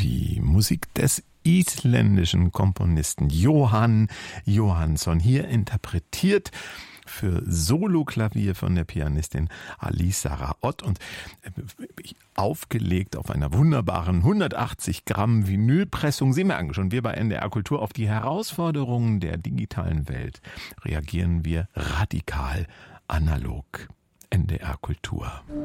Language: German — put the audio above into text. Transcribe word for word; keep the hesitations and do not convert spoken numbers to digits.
die Musik des isländischen Komponisten Jóhann Jóhannsson, hier interpretiert für Soloklavier von der Pianistin Alice Sarah Ott und aufgelegt auf einer wunderbaren hundertachtzig Gramm Vinylpressung. Sie merken schon, wir bei N D R Kultur, auf die Herausforderungen der digitalen Welt reagieren wir radikal analog. N D R Kultur.